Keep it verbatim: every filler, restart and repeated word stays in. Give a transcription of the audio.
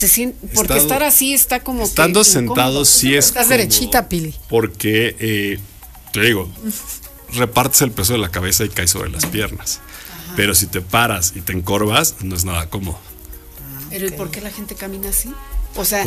Se siente, porque Estado, estar así está como estando que sentado sí es estás cómodo, derechita, Pili. porque eh, te digo, repartes el peso de la cabeza y caes sobre las piernas. Ajá. Pero si te paras y te encorvas, no es nada cómodo. Pero ¿y por qué la gente camina así? O sea,